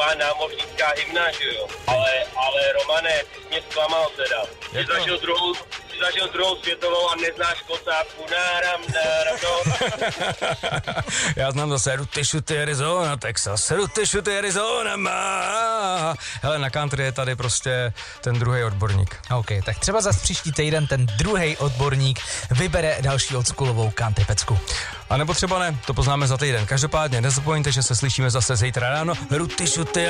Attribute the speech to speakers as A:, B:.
A: taková námořnická hymna, že jo. Ale Romane, ty jsi mě zklamal teda. Ty zažil druhou světovou a neznáš kocávku.
B: Já znám zase Ruty Šuty Arizona, Texas. Ruty Šuty Arizona má. Hele, na country je tady prostě ten druhý odborník.
C: OK, tak třeba zas příští týden ten druhý odborník vybere další oldschoolovou country pecku.
B: A nebo třeba ne, to poznáme za týden. Každopádně nezapomeňte, že se slyšíme zase zítra ráno. Ruty Šuty